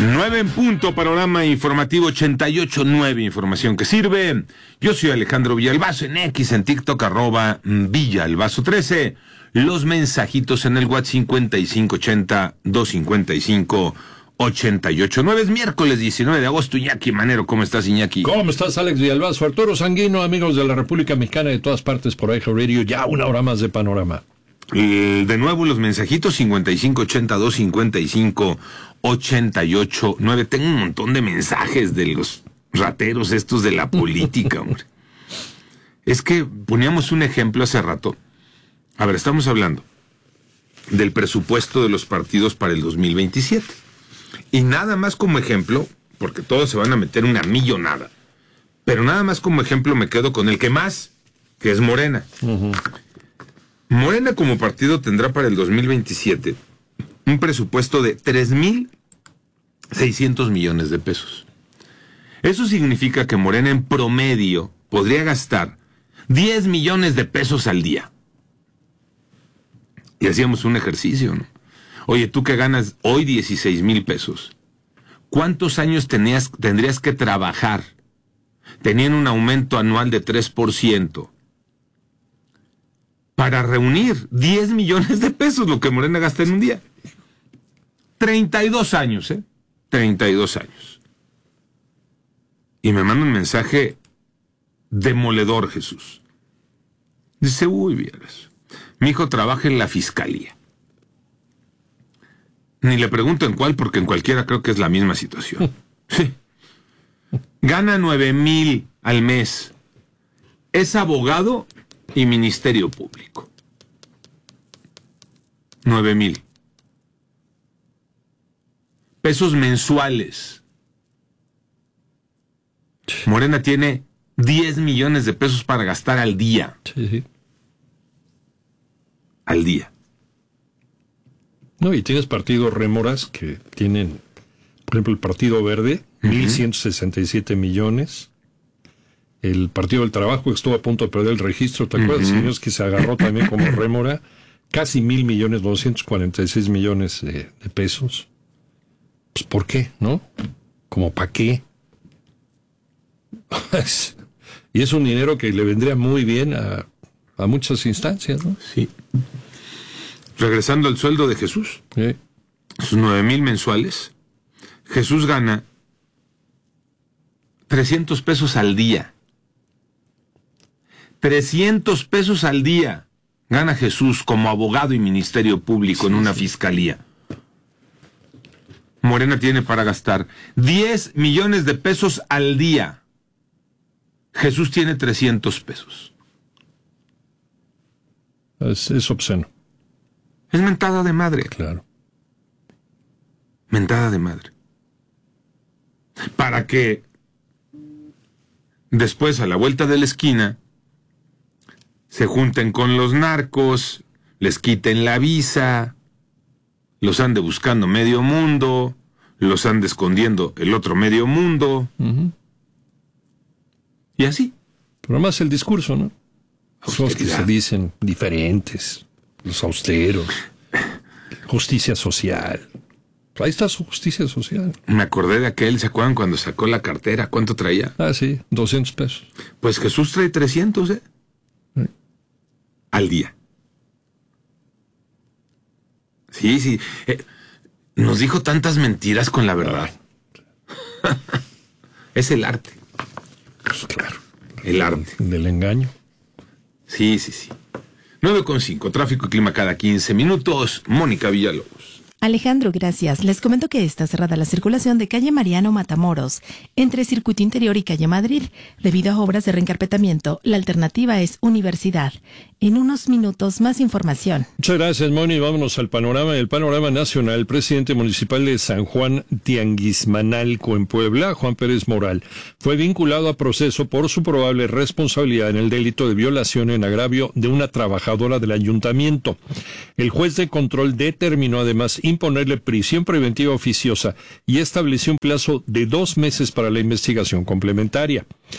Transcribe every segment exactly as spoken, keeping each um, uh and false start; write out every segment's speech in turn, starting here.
Nueve en punto, panorama informativo ochenta y ocho punto nueve, información que sirve. Yo soy Alejandro Villalbazo, en X, en TikTok, arroba Villalbazo trece. Los mensajitos en el WhatsApp cincuenta y cinco ochenta, doscientos cincuenta y cinco, ochenta y ocho nueve. Es miércoles diecinueve de agosto. Iñaki Manero, ¿cómo estás, Iñaki? ¿Cómo estás, Alex Villalbazo? Arturo Sanguino, amigos de la República Mexicana de todas partes por iHeart Radio, ya una hora más de panorama. Eh, de nuevo los mensajitos cincuenta y cinco ochenta, doscientos cincuenta y cinco, ochenta y ocho nueve. Tengo un montón de mensajes de los rateros estos de la política, hombre. Es que poníamos un ejemplo hace rato. A ver, estamos hablando del presupuesto de los partidos para el dos mil veintisiete. Y nada más como ejemplo, porque todos se van a meter una millonada, pero nada más como ejemplo me quedo con el que más, que es Morena. Uh-huh. Morena como partido tendrá para el dos mil veintisiete un presupuesto de tres mil seiscientos millones de pesos. Eso significa que Morena en promedio podría gastar diez millones de pesos al día. Y hacíamos un ejercicio, ¿no? Oye, tú que ganas hoy dieciséis mil pesos, ¿cuántos años tenías, tendrías que trabajar? Tenían un aumento anual de tres por ciento. Para reunir diez millones de pesos, lo que Morena gasta en un día. treinta y dos años, ¿eh? treinta y dos años. Y me manda un mensaje demoledor, Jesús. Dice, uy, vieras, mi hijo trabaja en la fiscalía. Ni le pregunto en cuál, porque en cualquiera creo que es la misma situación. Sí. Gana nueve mil al mes. Es abogado y Ministerio Público. Nueve mil pesos mensuales. Morena tiene diez millones de pesos para gastar al día. Sí, sí. Al día. No, y tienes partidos rémoras que tienen, por ejemplo, el Partido Verde, uh-huh. mil ciento sesenta y siete millones. El Partido del Trabajo, que estuvo a punto de perder el registro, ¿te acuerdas? Uh-huh. Señores, que se agarró también como rémora, casi mil millones, doscientos cuarenta y seis millones de, de pesos. Pues, ¿por qué? ¿No? ¿Como para qué? Y es un dinero que le vendría muy bien a, a muchas instancias, ¿no? Sí. Regresando al sueldo de Jesús, sí. Sus nueve mil mensuales, Jesús gana trescientos pesos al día. trescientos pesos al día gana Jesús como abogado y Ministerio Público sí, en una sí. fiscalía. Morena tiene para gastar diez millones de pesos al día. Jesús tiene trescientos pesos. Es, es obsceno. Es mentada de madre. Claro. Mentada de madre. Para que después, a la vuelta de la esquina, se junten con los narcos, les quiten la visa, los ande buscando medio mundo, los ande escondiendo el otro medio mundo. Uh-huh. Y así. Pero más el discurso, ¿no? Son los que se dicen diferentes, los austeros, justicia social. Ahí está su justicia social. Me acordé de aquel, ¿se acuerdan cuando sacó la cartera? ¿Cuánto traía? Ah, sí, doscientos pesos. Pues Jesús trae trescientos, ¿eh? ¿Eh? Al día. Sí, sí. Eh, nos dijo tantas mentiras con la verdad. Es el arte. Pues claro. El arte. Del engaño. Sí, sí, sí. nueve con cinco, tráfico y clima cada quince minutos. Mónica Villalobos. Alejandro, gracias. Les comento que está cerrada la circulación de calle Mariano Matamoros, entre Circuito Interior y calle Madrid, debido a obras de reencarpetamiento. La alternativa es Universidad. En unos minutos, más información. Muchas gracias, Moni. Vámonos al panorama. El panorama nacional. El presidente municipal de San Juan Tianguismanalco, en Puebla, Juan Pérez Moral, fue vinculado a proceso por su probable responsabilidad en el delito de violación en agravio de una trabajadora del ayuntamiento. El juez de control determinó además imponerle prisión preventiva oficiosa y estableció un plazo de dos meses para la investigación complementaria.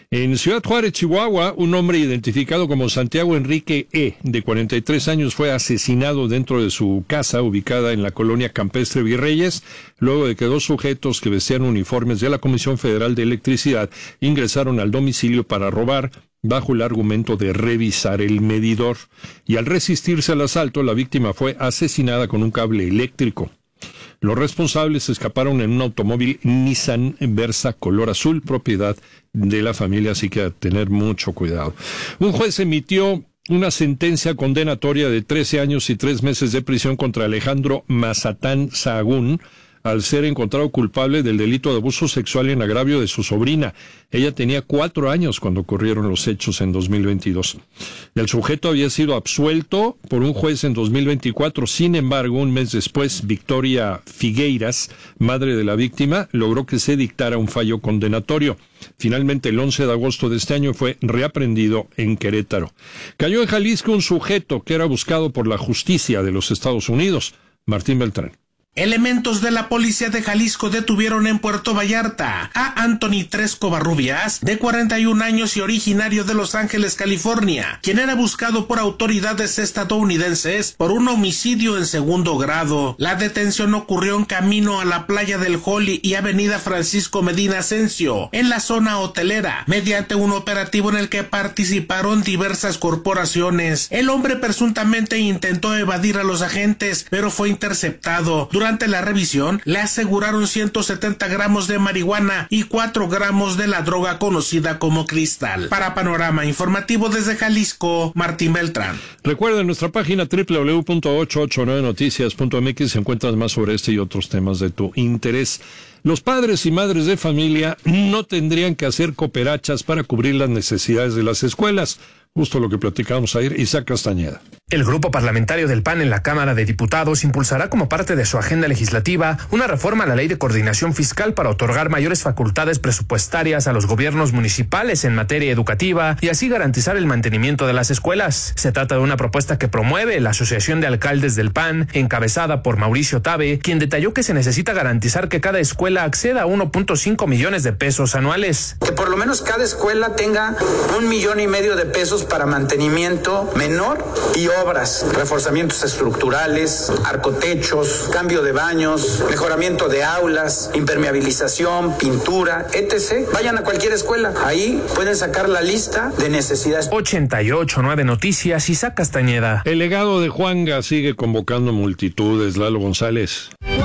En Ciudad Juárez, Chihuahua, un hombre identificado como Santiago Enrique E., de cuarenta y tres años, fue asesinado dentro de su casa ubicada en la colonia Campestre Virreyes, luego de que dos sujetos que vestían uniformes de la Comisión Federal de Electricidad ingresaron al domicilio para robar, bajo el argumento de revisar el medidor. Y al resistirse al asalto, la víctima fue asesinada con un cable eléctrico. Los responsables escaparon en un automóvil Nissan Versa color azul, propiedad de la familia, así que a tener mucho cuidado. Un juez emitió una sentencia condenatoria de trece años y tres meses de prisión contra Alejandro Mazatán Sahagún, al ser encontrado culpable del delito de abuso sexual en agravio de su sobrina. Ella tenía cuatro años cuando ocurrieron los hechos en dos mil veintidós. El sujeto había sido absuelto por un juez en dos mil veinticuatro. Sin embargo, un mes después, Victoria Figueiras, madre de la víctima, logró que se dictara un fallo condenatorio. Finalmente, el once de agosto de este año fue reaprendido en Querétaro. Cayó en Jalisco un sujeto que era buscado por la justicia de los Estados Unidos. Martín Beltrán. Elementos de la policía de Jalisco detuvieron en Puerto Vallarta a Anthony Tres Covarrubias, de cuarenta y un años y originario de Los Ángeles, California, quien era buscado por autoridades estadounidenses por un homicidio en segundo grado. La detención ocurrió en camino a la playa del Holly y avenida Francisco Medina Asensio, en la zona hotelera, mediante un operativo en el que participaron diversas corporaciones. El hombre presuntamente intentó evadir a los agentes, pero fue interceptado. Durante la revisión, le aseguraron ciento setenta gramos de marihuana y cuatro gramos de la droga conocida como cristal. Para Panorama Informativo desde Jalisco, Martín Beltrán. Recuerda, en nuestra página doble u doble u doble u punto ochocientos ochenta y nueve noticias punto m x encuentras más sobre este y otros temas de tu interés. Los padres y madres de familia no tendrían que hacer cooperachas para cubrir las necesidades de las escuelas. Justo lo que platicamos ayer. Isaac Castañeda. El grupo parlamentario del P A N en la Cámara de Diputados impulsará como parte de su agenda legislativa una reforma a la Ley de Coordinación Fiscal para otorgar mayores facultades presupuestarias a los gobiernos municipales en materia educativa y así garantizar el mantenimiento de las escuelas. Se trata de una propuesta que promueve la Asociación de Alcaldes del P A N, encabezada por Mauricio Tabe, quien detalló que se necesita garantizar que cada escuela acceda a uno punto cinco millones de pesos anuales. Que por lo menos cada escuela tenga un millón y medio de pesos para mantenimiento menor y obras, reforzamientos estructurales, arcotechos, cambio de baños, mejoramiento de aulas, impermeabilización, pintura, etcétera. Vayan a cualquier escuela, ahí pueden sacar la lista de necesidades. ochenta y ocho nueve Noticias, Isaac Castañeda. El legado de Juanga sigue convocando multitudes. Lalo González.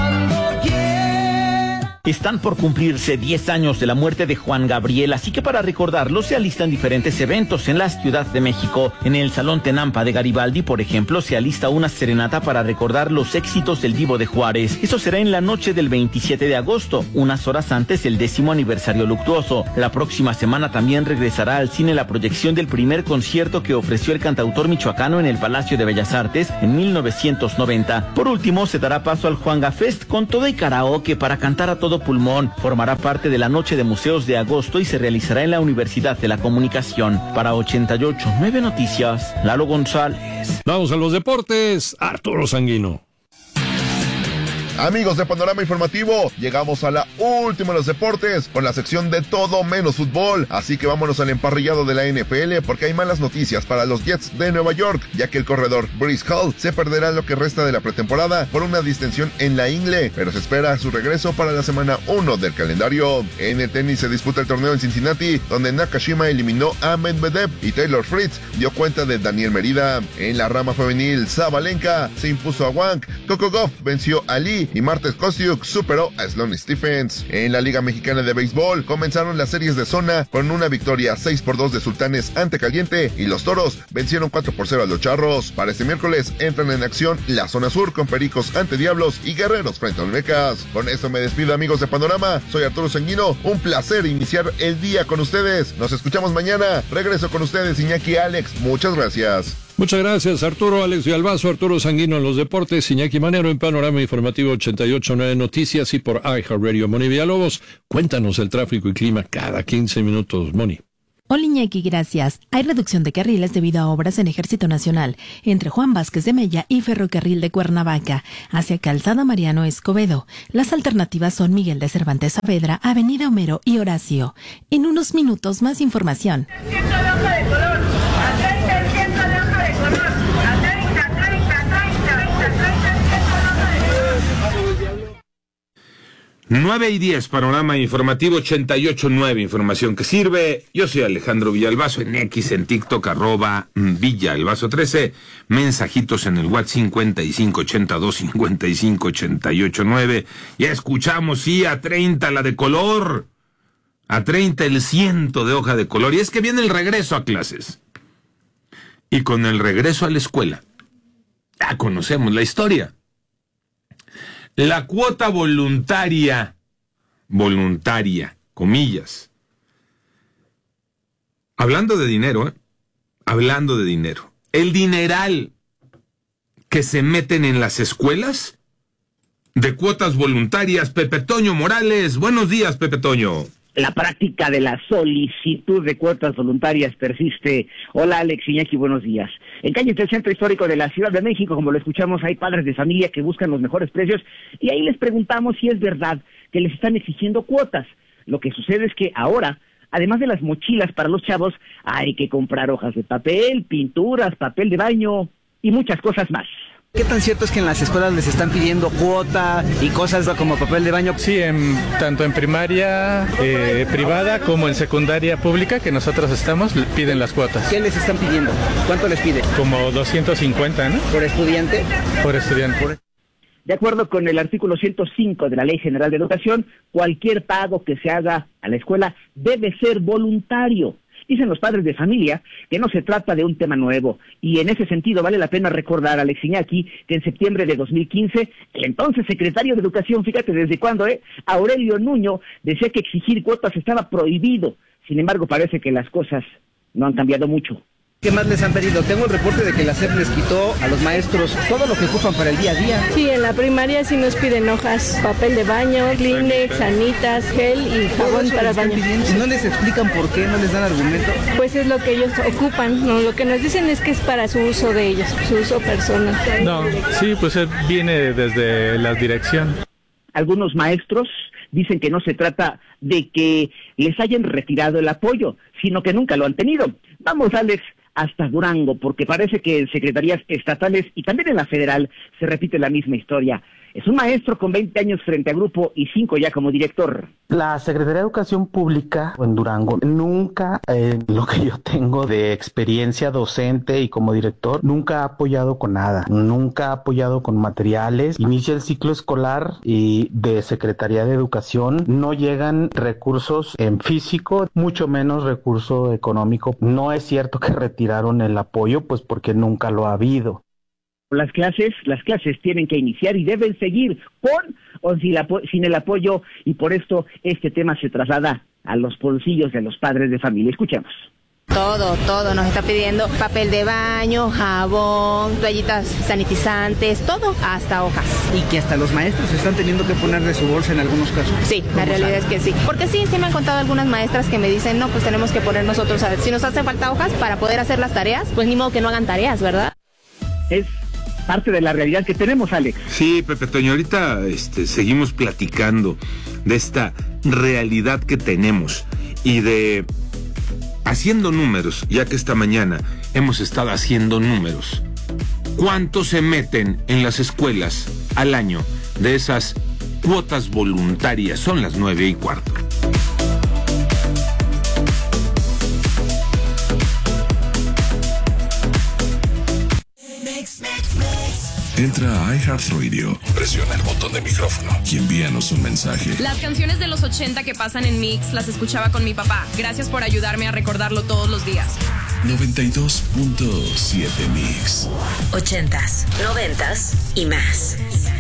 Están por cumplirse diez años de la muerte de Juan Gabriel, así que para recordarlo se alistan diferentes eventos en la Ciudad de México. En el Salón Tenampa de Garibaldi, por ejemplo, se alista una serenata para recordar los éxitos del Divo de Juárez. Eso será en la noche del veintisiete de agosto, unas horas antes del décimo aniversario luctuoso. La próxima semana también regresará al cine la proyección del primer concierto que ofreció el cantautor michoacano en el Palacio de Bellas Artes en mil novecientos noventa. Por último, se dará paso al Juanga Fest con todo y karaoke para cantar a todo pulmón. Formará parte de la Noche de Museos de agosto y se realizará en la Universidad de la Comunicación. Para ochenta y ocho nueve Noticias, Lalo González. Vamos a los deportes. Arturo Sanguino. Amigos de Panorama Informativo, llegamos a la última de los deportes con la sección de todo menos fútbol, así que vámonos al emparrillado de la N F L porque hay malas noticias para los Jets de Nueva York, ya que el corredor Breece Hall se perderá lo que resta de la pretemporada por una distensión en la ingle, pero se espera su regreso para la semana uno del calendario. En el tenis se disputa el torneo en Cincinnati, donde Nakashima eliminó a Medvedev y Taylor Fritz dio cuenta de Daniel Merida. En la rama femenil, Sabalenka se impuso a Wang, Coco Gauff venció a Lee y Marta Kostyuk superó a Sloane Stephens. En la Liga Mexicana de Béisbol comenzaron las series de zona con una victoria seis por dos de Sultanes ante Caliente y los Toros vencieron cuatro por cero a los Charros. Para este miércoles entran en acción la zona sur con Pericos ante Diablos y Guerreros frente a Olmecas. Con esto me despido, amigos de Panorama. Soy Arturo Sanguino. Un placer iniciar el día con ustedes. Nos escuchamos mañana. Regreso con ustedes, Iñaki y Alex. Muchas gracias. Muchas gracias, Arturo. Alex Villalbazo, Arturo Sanguino en los deportes, Iñaki Manero en Panorama Informativo ochenta y ocho nueve Noticias y por iHeartRadio. Moni Villalobos, cuéntanos el tráfico y clima cada quince minutos, Moni. Hola Iñaki, gracias. Hay reducción de carriles debido a obras en Ejército Nacional entre Juan Vázquez de Mella y Ferrocarril de Cuernavaca hacia Calzada Mariano Escobedo. Las alternativas son Miguel de Cervantes Saavedra, Avenida Homero y Horacio. En unos minutos más información. nueve y diez, panorama informativo ochenta y ocho nueve, información que sirve. Yo soy Alejandro Villalbazo, en X, en TikTok, arroba Villalbazo trece, mensajitos en el WhatsApp cincuenta y cinco ochenta y dos cincuenta y cinco ochenta y ocho nueve. Ya escuchamos, sí, a treinta la de color, a treinta el ciento de hoja de color, y es que viene el regreso a clases. Y con el regreso a la escuela, ya conocemos la historia. La cuota voluntaria, voluntaria, comillas. Hablando de dinero, ¿eh? Hablando de dinero. El dineral que se meten en las escuelas de cuotas voluntarias. Pepe Toño Morales, buenos días, Pepe Toño. La práctica de la solicitud de cuotas voluntarias persiste. Hola, Alex, Iñaki, buenos días. En calles del centro histórico de la Ciudad de México, como lo escuchamos, hay padres de familia que buscan los mejores precios y ahí les preguntamos si es verdad que les están exigiendo cuotas. Lo que sucede es que ahora, además de las mochilas para los chavos, hay que comprar hojas de papel, pinturas, papel de baño y muchas cosas más. ¿Qué tan cierto es que en las escuelas les están pidiendo cuota y cosas como papel de baño? Sí, en, tanto en primaria eh, privada como en secundaria pública que nosotros estamos, piden las cuotas. ¿Qué les están pidiendo? ¿Cuánto les pide? Como doscientos cincuenta, ¿no? ¿Por estudiante? Por estudiante. De acuerdo con el artículo ciento cinco de la Ley General de Educación, cualquier pago que se haga a la escuela debe ser voluntario. Dicen los padres de familia que no se trata de un tema nuevo, y en ese sentido vale la pena recordar a Alex Iñaki que en septiembre de dos mil quince, el entonces secretario de Educación, fíjate desde cuándo, ¿eh? Aurelio Nuño, decía que exigir cuotas estaba prohibido. Sin embargo, parece que las cosas no han cambiado mucho. ¿Qué más les han pedido? Tengo el reporte de que la S E P les quitó a los maestros todo lo que ocupan para el día a día. Sí, en la primaria sí nos piden hojas, papel de baño, Kleenex, sanitas, gel y jabón para baño. ¿Y no les explican por qué? ¿No les dan argumento? Pues es lo que ellos ocupan, ¿no? Lo que nos dicen es que es para su uso de ellos, su uso personal. No, sí, pues viene desde la dirección. Algunos maestros dicen que no se trata de que les hayan retirado el apoyo, sino que nunca lo han tenido. Vamos, Alex, hasta Durango, porque parece que en secretarías estatales y también en la federal se repite la misma historia. Es un maestro con veinte años frente a grupo y cinco ya como director. La Secretaría de Educación Pública en Durango nunca, eh, lo que yo tengo de experiencia docente y como director, nunca ha apoyado con nada, nunca ha apoyado con materiales. Inicia el ciclo escolar y de Secretaría de Educación no llegan recursos en físico, mucho menos recurso económico. No es cierto que retiraron el apoyo, pues porque nunca lo ha habido. Las clases, las clases tienen que iniciar y deben seguir con o sin, la, sin el apoyo, y por esto este tema se traslada a los bolsillos de los padres de familia. Escuchemos. Todo, todo, nos está pidiendo papel de baño, jabón, toallitas sanitizantes, todo, hasta hojas. Y que hasta los maestros están teniendo que poner de su bolsa en algunos casos. Sí, la realidad es que sí. Porque sí, sí me han contado algunas maestras que me dicen, no, pues tenemos que poner nosotros, a ver, si nos hace falta hojas para poder hacer las tareas, pues ni modo que no hagan tareas, ¿verdad? Es parte de la realidad que tenemos, Alex. Sí, Pepe Toño, ahorita este, seguimos platicando de esta realidad que tenemos y de haciendo números, ya que esta mañana hemos estado haciendo números. ¿Cuánto se meten en las escuelas al año de esas cuotas voluntarias? Son las nueve y cuarto. Entra a iHeartRadio, presiona el botón de micrófono y envíanos un mensaje. Las canciones de los ochenta que pasan en Mix las escuchaba con mi papá. Gracias por ayudarme a recordarlo todos los días. noventa y dos punto siete Mix. Ochentas, noventas y más.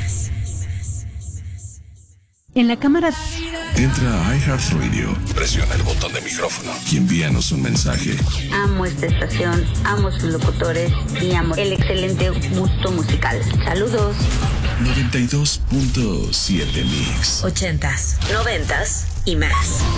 En la cámara. Entra a iHeartRadio, presiona el botón de micrófono y envíanos un mensaje. Amo esta estación, amo sus locutores y amo el excelente gusto musical. Saludos. noventa y dos punto siete Mix. Ochentas, noventas y más.